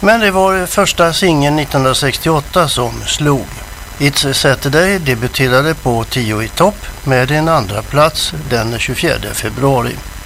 Men det var första singeln 1968 som slog. It's Saturday debuterade på 10 i topp med en andra plats den 24 februari.